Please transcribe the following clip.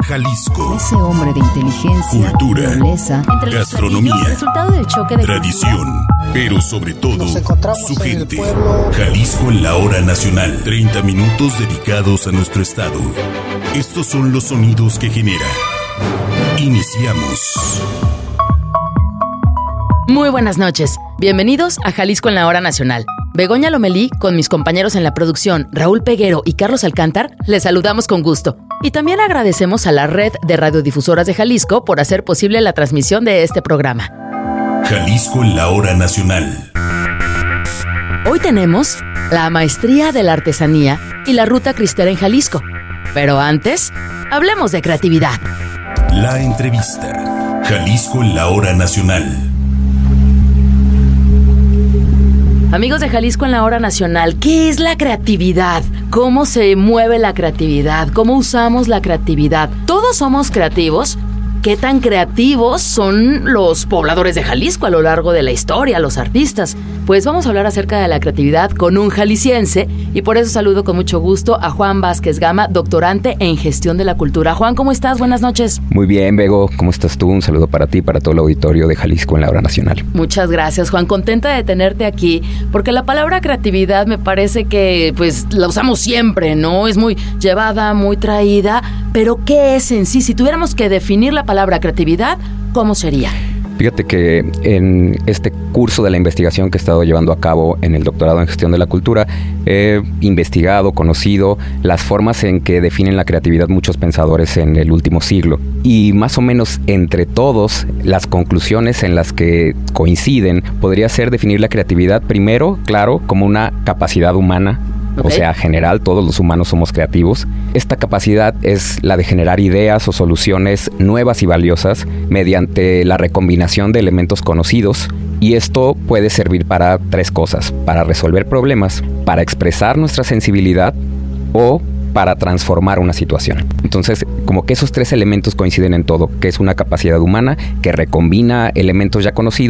Jalisco. Ese hombre de inteligencia, cultura, nobleza, gastronomía, resultado del choque de tradición, pero sobre todo su gente. Jalisco en la hora nacional. 30 minutos dedicados a nuestro estado. Estos son los sonidos que genera. Iniciamos. Muy buenas noches. Bienvenidos a Jalisco en la hora nacional. Begoña Lomelí, con mis compañeros en la producción, Raúl Peguero y Carlos Alcántar, les saludamos con gusto. Y también agradecemos a la Red de Radiodifusoras de Jalisco por hacer posible la transmisión de este programa. Jalisco en la hora nacional. Hoy tenemos la maestría de la artesanía y la ruta cristera en Jalisco. Pero antes, hablemos de creatividad. La entrevista. Jalisco en la hora nacional. Amigos de Jalisco en la hora nacional, ¿qué es la creatividad? ¿Cómo se mueve la creatividad? ¿Cómo usamos la creatividad? ¿Todos somos creativos? ¿Qué tan creativos son los pobladores de Jalisco a lo largo de la historia, los artistas? Pues vamos a hablar acerca de la creatividad con un jalisciense y por eso saludo con mucho gusto a Juan Vázquez Gama, doctorante en Gestión de la Cultura. Juan, ¿cómo estás? Buenas noches. Muy bien, Bego. ¿Cómo estás tú? Un saludo para ti y para todo el auditorio de Jalisco en la hora nacional. Muchas gracias, Juan. Contenta de tenerte aquí porque la palabra creatividad me parece que pues la usamos siempre, ¿no? Es muy llevada, muy traída, pero ¿qué es en sí? Si tuviéramos que definir la palabra creatividad, ¿cómo sería? Fíjate que en este curso de la investigación que he estado llevando a cabo en el doctorado en Gestión de la Cultura, he investigado, conocido las formas en que definen la creatividad muchos pensadores en el último siglo. Y más o menos entre todos, las conclusiones en las que coinciden podría ser definir la creatividad primero, claro, como una capacidad humana. Okay. O sea, general, todos los humanos somos creativos. Esta capacidad es la de generar ideas o soluciones nuevas y valiosas mediante la recombinación de elementos conocidos. Y esto puede servir para tres cosas: para resolver problemas, para expresar nuestra sensibilidad o para transformar una situación. Entonces, como que esos tres elementos coinciden en todo, que es una capacidad humana que recombina elementos ya conocidos